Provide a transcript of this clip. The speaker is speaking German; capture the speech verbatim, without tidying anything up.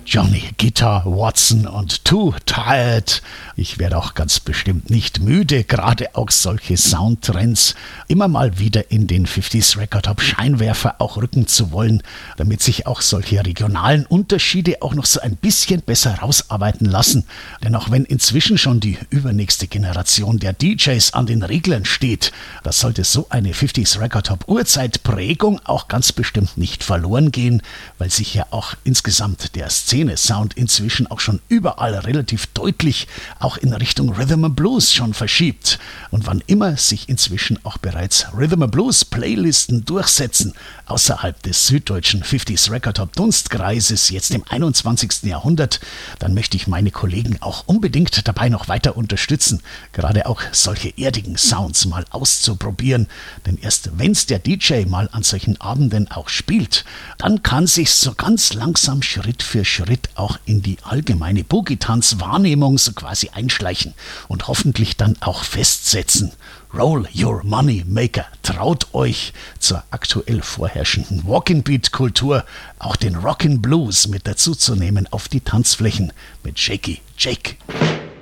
Johnny Guitar Watson und Too Tired. Ich werde auch ganz bestimmt nicht müde, gerade auch solche Soundtrends immer mal wieder in den fünfziger Record Hop Scheinwerfer auch rücken zu wollen, damit sich auch solche regionalen Unterschiede auch noch so ein bisschen besser rausarbeiten lassen. Denn auch wenn inzwischen schon die übernächste Generation der D Js an den Reglern steht, da sollte so eine fünfziger Record Hop Urzeitprägung auch ganz bestimmt nicht verloren gehen, weil sich ja auch insgesamt der Szene-Sound inzwischen auch schon überall relativ deutlich auch in Richtung Rhythm and Blues schon verschiebt. Und wann immer sich inzwischen auch bereits Rhythm and Blues Playlisten durchsetzen, außerhalb des süddeutschen fünfziger Record Hop Dunstkreises, jetzt im einundzwanzigsten Jahrhundert, dann möchte ich meine Kollegen auch unbedingt dabei noch weiter unterstützen, gerade auch solche erdigen Sounds mal auszuprobieren. Denn erst wenn's der D J mal an solchen Abenden auch spielt, dann kann sich so ganz langsam Schritt für Schritt auch in die allgemeine Boogie-Tanz-Wahrnehmung so quasi einschleichen und hoffentlich dann auch festsetzen. Roll your money maker, traut euch zur aktuell vorherrschenden Walking-Beat-Kultur auch den Rockin' Blues mit dazu zu nehmen auf die Tanzflächen mit Shaky Jake.